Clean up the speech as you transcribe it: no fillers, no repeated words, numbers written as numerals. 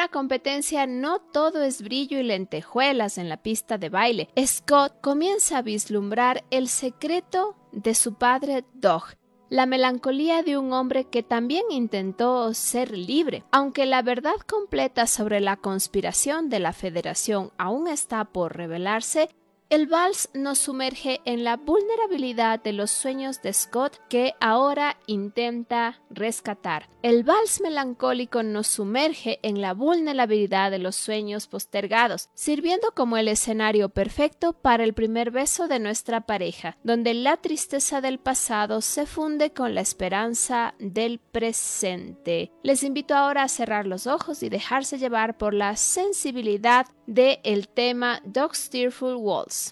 una competencia no todo es brillo y lentejuelas en la pista de baile. Scott comienza a vislumbrar el secreto de su padre Doug, la melancolía de un hombre que también intentó ser libre. Aunque la verdad completa sobre la conspiración de la Federación aún está por revelarse, el vals nos sumerge en la vulnerabilidad de los sueños de Scott que ahora intenta rescatar. El vals melancólico nos sumerge en la vulnerabilidad de los sueños postergados, sirviendo como el escenario perfecto para el primer beso de nuestra pareja, donde la tristeza del pasado se funde con la esperanza del presente. Les invito ahora a cerrar los ojos y dejarse llevar por la sensibilidad del tema Doug's Tearful Waltz.